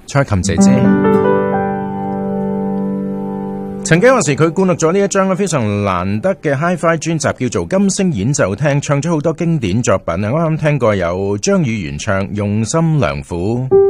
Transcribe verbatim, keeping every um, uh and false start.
蔡琴姐姐。曾經有時佢灌錄咗呢一張非常難得嘅 Hi-Fi 專輯，叫做《金星演奏廳》，唱咗好多經典作品啊！啱啱聽過有張宇原唱《用心良苦》。